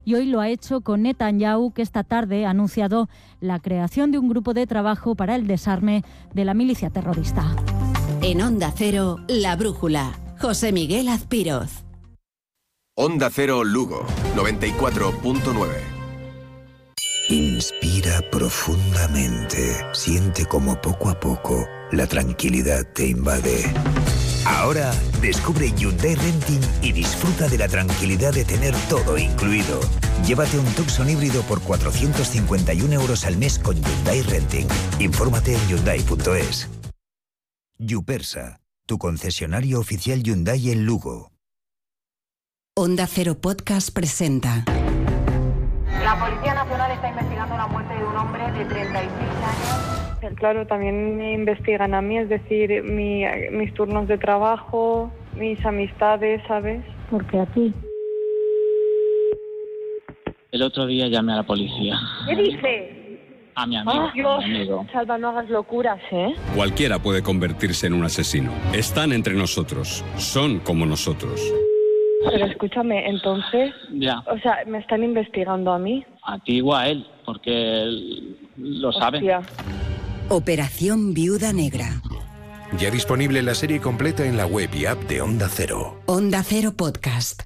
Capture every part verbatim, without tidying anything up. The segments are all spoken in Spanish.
Y hoy lo ha hecho con Netanyahu, que esta tarde ha anunciado la creación de un grupo de trabajo para el desarme de la milicia terrorista. En Onda Cero, La Brújula. José Miguel Azpiroz. Onda Cero Lugo, noventa y cuatro punto nueve. Inspira profundamente. Siente como poco a poco la tranquilidad te invade. Ahora descubre Hyundai Renting y disfruta de la tranquilidad de tener todo incluido. Llévate un Tucson híbrido por cuatrocientos cincuenta y un euros al mes con Hyundai Renting. Infórmate en hyundai punto es. Yupersa, tu concesionario oficial Hyundai en Lugo. Onda Cero Podcast presenta. La Policía Nacional está investigando la muerte de un hombre de treinta y seis años. Claro, también me investigan a mí, es decir, mi, mis turnos de trabajo, mis amistades, ¿sabes? ¿Por qué a ti? El otro día llamé a la policía. ¿Qué dices? A mi amigo. ¡Oh, Dios! A mi amigo. Salva, no hagas locuras, ¿eh? Cualquiera puede convertirse en un asesino. Están entre nosotros. Son como nosotros. Pero escúchame, entonces... Ya. O sea, ¿me están investigando a mí? A ti o a él, porque él lo sabe. Hostia. Operación Viuda Negra. Ya disponible la serie completa en la web y app de Onda Cero. Onda Cero Podcast.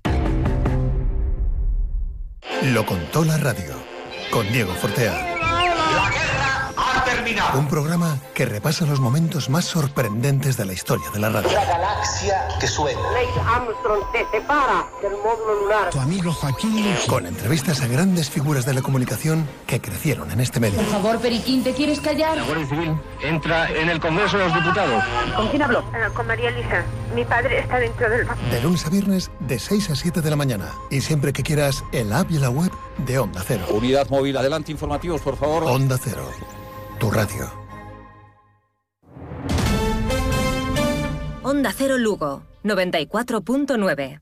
Lo contó la radio, con Diego Fortea. La guerra ha terminado. Un programa que repasa los momentos más sorprendentes de la historia de la radio. La galaxia que suena. Neil Armstrong se separa del módulo lunar. Tu amigo Joaquín Luqui. Con entrevistas a grandes figuras de la comunicación que crecieron en este medio. Por favor, Periquín, ¿te quieres callar? La Guardia Civil entra en el Congreso de los Diputados. ¿Con quién habló? Eh, con María Elisa. Mi padre está dentro del... De lunes a viernes, de seis a siete de la mañana. Y siempre que quieras, en la app y en la web de Onda Cero. Unidad móvil, adelante, informativos, por favor. Onda Cero, tu radio. Onda Cero Lugo, noventa y cuatro punto nueve.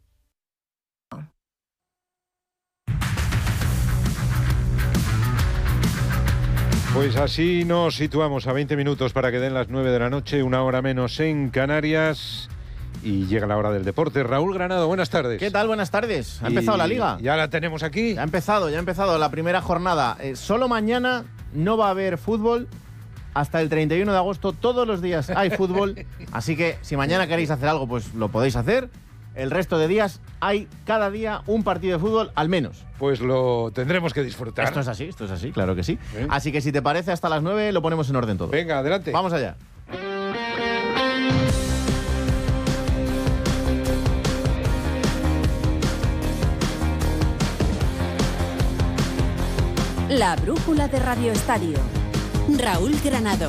Pues así nos situamos a veinte minutos para que den las nueve de la noche, una hora menos en Canarias. Y llega la hora del deporte. Raúl Granado, buenas tardes. ¿Qué tal? Buenas tardes. ¿Ha empezado la liga? Ya la tenemos aquí. Ya ha empezado, ya ha empezado la primera jornada. Eh, solo mañana no va a haber fútbol. Hasta el treinta y uno de agosto, todos los días hay fútbol. Así que si mañana queréis hacer algo, pues lo podéis hacer. El resto de días hay cada día un partido de fútbol al menos. Pues lo tendremos que disfrutar. Esto es así, esto es así, claro que sí. ¿Eh? Así que si te parece, hasta las nueve lo ponemos en orden todo. Venga, adelante. Vamos allá. La Brújula de Radio Estadio. Raúl Granado.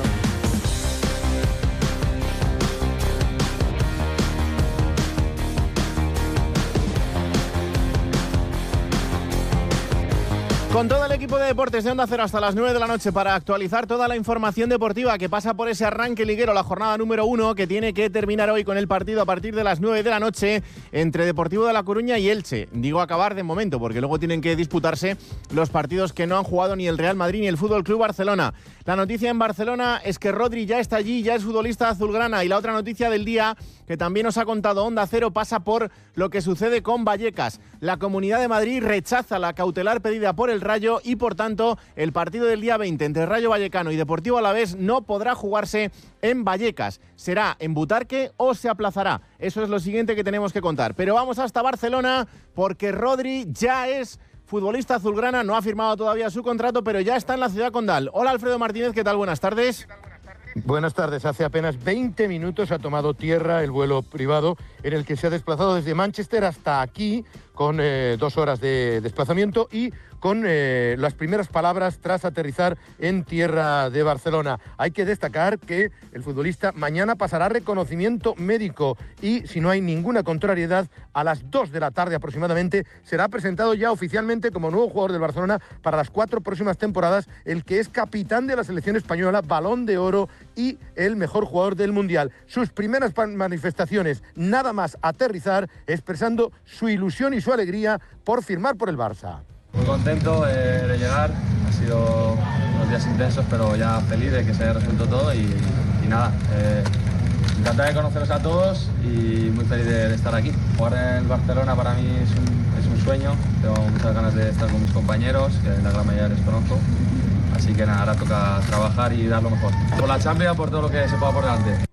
Con todo el equipo de deportes de Onda Cero hasta las nueve de la noche para actualizar toda la información deportiva que pasa por ese arranque liguero, la jornada número uno, que tiene que terminar hoy con el partido a partir de las nueve de la noche entre Deportivo de La Coruña y Elche. Digo acabar de momento porque luego tienen que disputarse los partidos que no han jugado ni el Real Madrid ni el Fútbol Club Barcelona. La noticia en Barcelona es que Rodri ya está allí, ya es futbolista azulgrana, y la otra noticia del día que también nos ha contado Onda Cero pasa por lo que sucede con Vallecas. La Comunidad de Madrid rechaza la cautelar pedida por el Rayo y, por tanto, el partido del día veinte entre Rayo Vallecano y Deportivo Alavés no podrá jugarse en Vallecas. Será en Butarque o se aplazará. Eso es lo siguiente que tenemos que contar. Pero vamos hasta Barcelona porque Rodri ya es futbolista azulgrana, no ha firmado todavía su contrato, pero ya está en la ciudad condal. Hola, Alfredo Martínez, ¿qué tal? Buenas tardes. Buenas tardes. Hace apenas veinte minutos ha tomado tierra el vuelo privado en el que se ha desplazado desde Manchester hasta aquí con eh, dos horas de desplazamiento y con eh, las primeras palabras tras aterrizar en tierra de Barcelona. Hay que destacar que el futbolista mañana pasará reconocimiento médico y, si no hay ninguna contrariedad, a las dos de la tarde aproximadamente será presentado ya oficialmente como nuevo jugador del Barcelona para las cuatro próximas temporadas, el que es capitán de la selección española, Balón de Oro y el mejor jugador del Mundial. Sus primeras manifestaciones, nada más aterrizar, expresando su ilusión y su alegría por firmar por el Barça. Muy contento eh, de llegar, ha sido unos días intensos, pero ya feliz de que se haya resuelto todo y, y nada, eh, encantado de conoceros a todos y muy feliz de, de estar aquí. Jugar en el Barcelona para mí es un, es un sueño, tengo muchas ganas de estar con mis compañeros, que la gran mayoría les conozco. Así que nada, ahora toca trabajar y dar lo mejor. Por la Champions, por todo lo que se pueda por delante.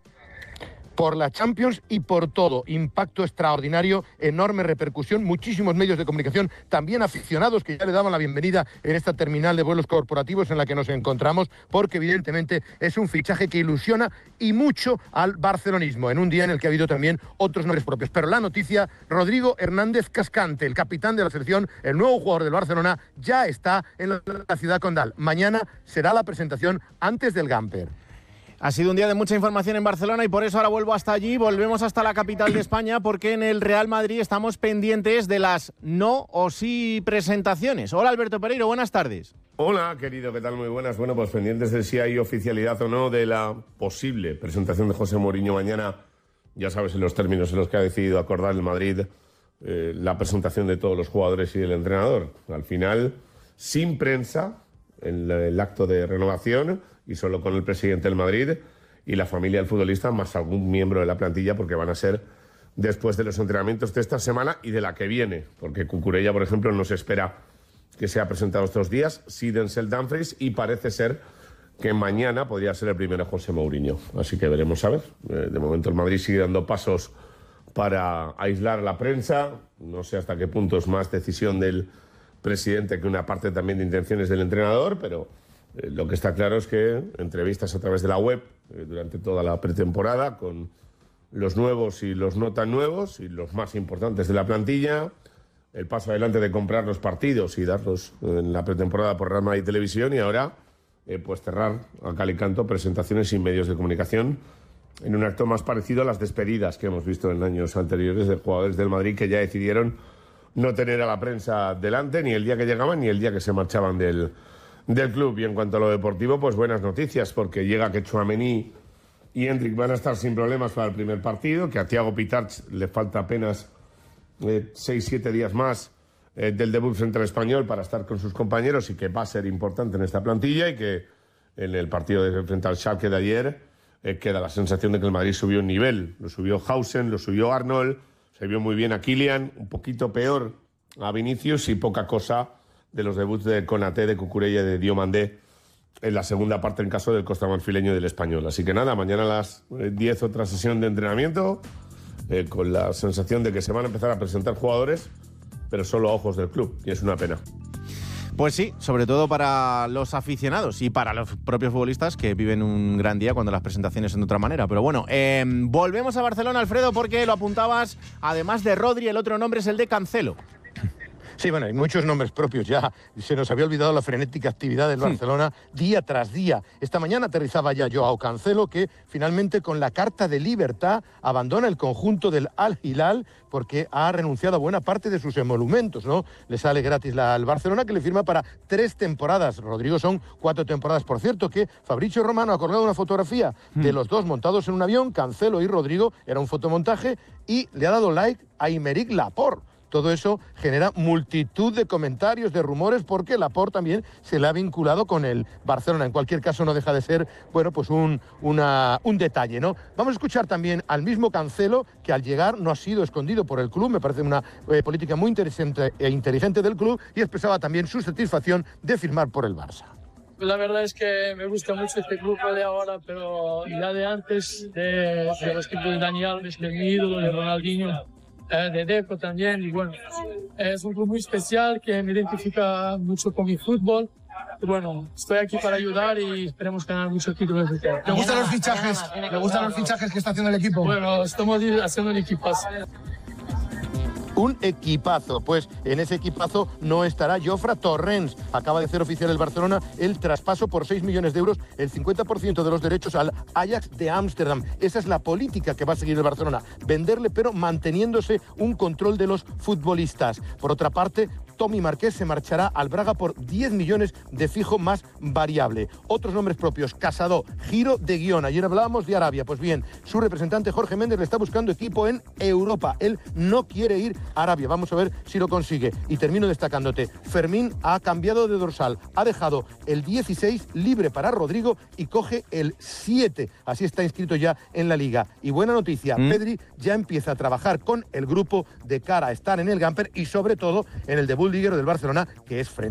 Por la Champions y por todo. Impacto extraordinario, enorme repercusión, muchísimos medios de comunicación, también aficionados que ya le daban la bienvenida en esta terminal de vuelos corporativos en la que nos encontramos, porque evidentemente es un fichaje que ilusiona y mucho al barcelonismo, en un día en el que ha habido también otros nombres propios. Pero la noticia, Rodrigo Hernández Cascante, el capitán de la selección, el nuevo jugador del Barcelona, ya está en la ciudad condal. Mañana será la presentación antes del Gamper. Ha sido un día de mucha información en Barcelona y por eso ahora vuelvo hasta allí, volvemos hasta la capital de España, porque en el Real Madrid estamos pendientes de las no o sí presentaciones. Hola Alberto Pereiro, buenas tardes. Hola querido, ¿qué tal? Muy buenas. Bueno, pues pendientes de si hay oficialidad o no de la posible presentación de José Mourinho mañana. Ya sabes, en los términos en los que ha decidido acordar el Madrid eh, la presentación de todos los jugadores y del entrenador. Al final, sin prensa, en el acto de renovación, y solo con el presidente del Madrid y la familia del futbolista, más algún miembro de la plantilla, porque van a ser después de los entrenamientos de esta semana y de la que viene, porque Cucurella, por ejemplo, no se espera que sea presentado estos días, sí Denzel Dumfries, y parece ser que mañana podría ser el primero José Mourinho. Así que veremos a ver. De momento el Madrid sigue dando pasos para aislar a la prensa, no sé hasta qué punto es más decisión del presidente que una parte también de intenciones del entrenador, pero Eh, lo que está claro es que entrevistas a través de la web eh, durante toda la pretemporada con los nuevos y los no tan nuevos y los más importantes de la plantilla, el paso adelante de comprar los partidos y darlos en la pretemporada por Real Madrid Televisión, y ahora eh, pues cerrar a cal y canto presentaciones sin medios de comunicación en un acto más parecido a las despedidas que hemos visto en años anteriores de jugadores del Madrid que ya decidieron no tener a la prensa delante ni el día que llegaban ni el día que se marchaban del del club. Y en cuanto a lo deportivo, pues buenas noticias, porque llega que Tchouaméni y Endrick van a estar sin problemas para el primer partido, que a Thiago Pitarch le falta apenas eh, seis siete días más eh, del debut frente al Español para estar con sus compañeros, y que va a ser importante en esta plantilla, y que en el partido de frente al Schalke de ayer eh, queda la sensación de que el Madrid subió un nivel. Lo subió Hausen, lo subió Arnold, se vio muy bien a Kylian, un poquito peor a Vinicius y poca cosa de los debuts de Konaté, de Cucurella y de Diomandé en la segunda parte en caso del costamarfileño y del Español. Así que nada, mañana a las diez otra sesión de entrenamiento eh, con la sensación de que se van a empezar a presentar jugadores, pero solo a ojos del club, y es una pena. Pues sí, sobre todo para los aficionados y para los propios futbolistas que viven un gran día cuando las presentaciones son de otra manera. Pero bueno, eh, volvemos a Barcelona, Alfredo, porque lo apuntabas, además de Rodri, el otro nombre es el de Cancelo. Sí, bueno, hay muchos nombres propios ya. Se nos había olvidado la frenética actividad del Barcelona día tras día. Esta mañana aterrizaba ya Joao Cancelo, que finalmente con la carta de libertad abandona el conjunto del Al Hilal porque ha renunciado a buena parte de sus emolumentos, ¿no? Le sale gratis la, al Barcelona, que le firma para tres temporadas. Rodrigo son cuatro temporadas. Por cierto, que Fabrizio Romano ha colgado una fotografía mm. de los dos montados en un avión, Cancelo y Rodrigo, era un fotomontaje, y le ha dado like a Aymeric Laporte. Todo eso genera multitud de comentarios, de rumores, porque Laporte también se le ha vinculado con el Barcelona. En cualquier caso, no deja de ser, bueno, pues un, una, un detalle, ¿no? Vamos a escuchar también al mismo Cancelo, que al llegar no ha sido escondido por el club. Me parece una eh, política muy interesante e inteligente del club, y expresaba también su satisfacción de firmar por el Barça. La verdad es que me gusta mucho este club de ahora, pero ya de antes, de, de los equipos de Dani Alves, de mi ídolo, de Ronaldinho, de Deco también, y bueno, es un club muy especial que me identifica mucho con mi fútbol. Y bueno, estoy aquí para ayudar y esperemos ganar muchos títulos. ¿Te gustan los fichajes? ¿Te gustan los fichajes que está haciendo el equipo? Bueno, estamos haciendo un equipazo. Un equipazo, pues en ese equipazo no estará Jofre Torrens. Acaba de hacer oficial el Barcelona el traspaso por seis millones de euros, el cincuenta por ciento de los derechos al Ajax de Ámsterdam. Esa es la política que va a seguir el Barcelona, venderle pero manteniéndose un control de los futbolistas. Por otra parte, Tommy Marqués se marchará al Braga por diez millones de fijo más variable. Otros nombres propios, Casado, giro de guión. Ayer hablábamos de Arabia. Pues bien, su representante Jorge Méndez le está buscando equipo en Europa. Él no quiere ir a Arabia. Vamos a ver si lo consigue. Y termino destacándote. Fermín ha cambiado de dorsal. Ha dejado el dieciséis libre para Rodrigo y coge el siete. Así está inscrito ya en la Liga. Y buena noticia, ¿Mm? Pedri ya empieza a trabajar con el grupo de cara a estar en el Gamper y sobre todo en el debut liguero del Barcelona, que es frente